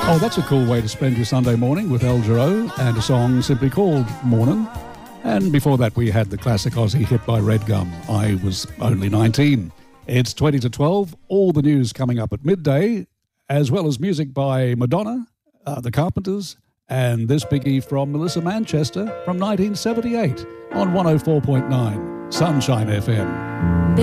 Oh, that's a cool way to spend your Sunday morning with El Giro and a song simply called Mornin'. And before that, we had the classic Aussie hit by Red Gum, I Was Only 19. It's 20 to 12, all the news coming up at midday, as well as music by Madonna, The Carpenters, and this biggie from Melissa Manchester from 1978 on 104.9 Sunshine FM.